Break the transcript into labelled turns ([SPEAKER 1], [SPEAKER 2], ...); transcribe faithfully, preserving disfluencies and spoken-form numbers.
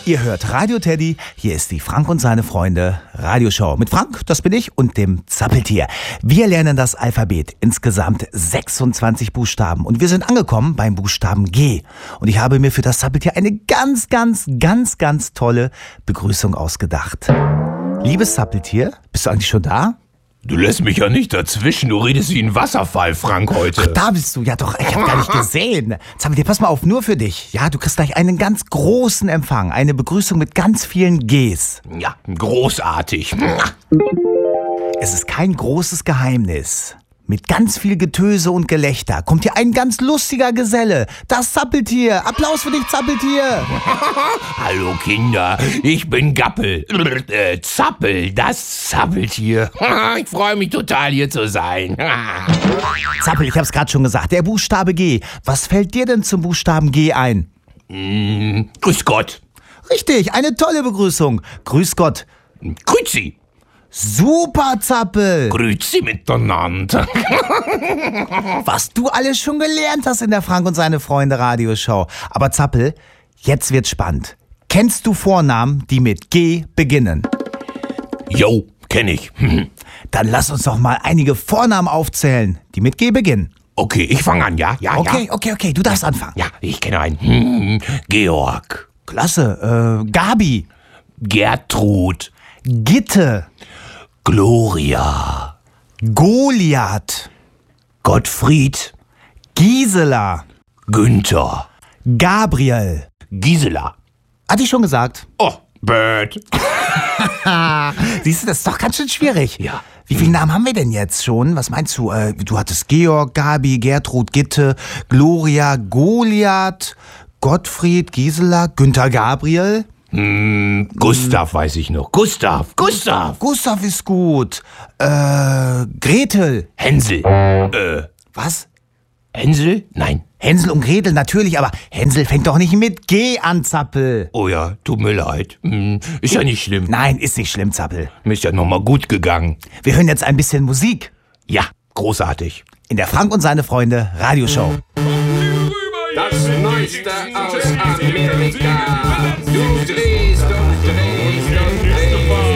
[SPEAKER 1] Ihr hört Radio Teddy, hier ist die Frank und seine Freunde Radioshow. Mit Frank, das bin ich, und dem Zappeltier. Wir lernen das Alphabet, insgesamt sechsundzwanzig Buchstaben. Und wir sind angekommen beim Buchstaben G. Und ich habe mir für das Zappeltier eine ganz, ganz, ganz, ganz tolle Begrüßung ausgedacht. Liebes Zappeltier, bist du eigentlich schon da?
[SPEAKER 2] Du lässt mich ja nicht dazwischen, du redest wie ein Wasserfall, Frank, heute.
[SPEAKER 1] Ach, da bist du. Ja doch, ich habe gar nicht gesehen. Zappeltier, pass mal auf, nur für dich. Ja, du kriegst gleich einen ganz großen Empfang. Eine Begrüßung mit ganz vielen Gs.
[SPEAKER 2] Ja, großartig.
[SPEAKER 1] Es ist kein großes Geheimnis. Mit ganz viel Getöse und Gelächter kommt hier ein ganz lustiger Geselle. Das Zappeltier. Applaus für dich, Zappeltier.
[SPEAKER 2] Hallo Kinder, ich bin Gappel. Äh, Zappel, das Zappeltier. Ich freue mich total, hier zu sein.
[SPEAKER 1] Zappel, ich hab's gerade schon gesagt. Der Buchstabe G. Was fällt dir denn zum Buchstaben G ein?
[SPEAKER 2] Mm, grüß Gott.
[SPEAKER 1] Richtig, eine tolle Begrüßung. Grüß Gott.
[SPEAKER 2] Grüezi.
[SPEAKER 1] Super, Zappel.
[SPEAKER 2] Grüezi miteinander.
[SPEAKER 1] Was du alles schon gelernt hast in der Frank und seine Freunde Radioshow. Aber Zappel, jetzt wird's spannend. Kennst du Vornamen, die mit G beginnen?
[SPEAKER 2] Jo, kenn ich.
[SPEAKER 1] Dann lass uns doch mal einige Vornamen aufzählen, die mit G beginnen.
[SPEAKER 2] Okay, ich fange an, ja? Ja,
[SPEAKER 1] Okay,
[SPEAKER 2] ja.
[SPEAKER 1] okay, okay, du darfst anfangen.
[SPEAKER 2] Ja, ich kenne einen. Hm, Georg.
[SPEAKER 1] Klasse, äh, Gabi.
[SPEAKER 2] Gertrud.
[SPEAKER 1] Gitte.
[SPEAKER 2] Gloria.
[SPEAKER 1] Goliath.
[SPEAKER 2] Gottfried.
[SPEAKER 1] Gisela.
[SPEAKER 2] Günther.
[SPEAKER 1] Gabriel.
[SPEAKER 2] Gisela.
[SPEAKER 1] Hatte ich schon gesagt.
[SPEAKER 2] Oh, Bird.
[SPEAKER 1] Siehst du, das ist doch ganz schön schwierig.
[SPEAKER 2] Ja.
[SPEAKER 1] Wie viele Namen haben wir denn jetzt schon? Was meinst du? Äh, du hattest Georg, Gabi, Gertrud, Gitte, Gloria, Goliath, Gottfried, Gisela, Günther, Gabriel.
[SPEAKER 2] Hm, Gustav weiß ich noch. Gustav, Gustav.
[SPEAKER 1] Gustav ist gut. Äh, Gretel.
[SPEAKER 2] Hänsel. Äh,
[SPEAKER 1] Was?
[SPEAKER 2] Hänsel? Nein.
[SPEAKER 1] Hänsel und Gretel, natürlich, aber Hänsel fängt doch nicht mit G an, Zappel.
[SPEAKER 2] Oh ja, tut mir leid. Hm, ist ja nicht schlimm.
[SPEAKER 1] Nein, ist nicht schlimm, Zappel.
[SPEAKER 2] Mir ist ja nochmal gut gegangen.
[SPEAKER 1] Wir hören jetzt ein bisschen Musik
[SPEAKER 2] Ja, großartig.
[SPEAKER 1] in der Frank und seine Freunde Radioshow.
[SPEAKER 3] Das Neueste aus Amerika. Du drehst